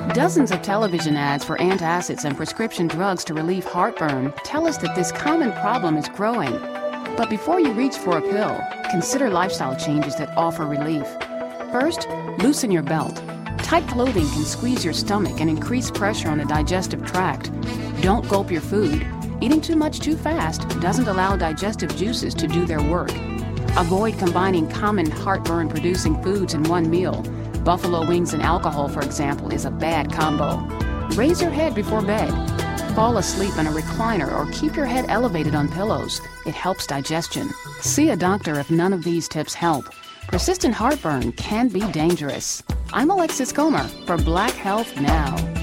Dozens of television ads for antacids and prescription drugs to relieve heartburn tell us that this common problem is growing. But before you reach for a pill, consider lifestyle changes that offer relief. First, loosen your belt. Tight clothing can squeeze your stomach and increase pressure on the digestive tract. Don't gulp your food. Eating too much too fast doesn't allow digestive juices to do their work. Avoid combining common heartburn-producing foods in one meal. Buffalo wings and alcohol, for example, is a bad combo. Raise your head before bed. Fall asleep in a recliner or keep your head elevated on pillows. It helps digestion. See a doctor if none of these tips help. Persistent heartburn can be dangerous. I'm Alexis Comer for Black Health Now.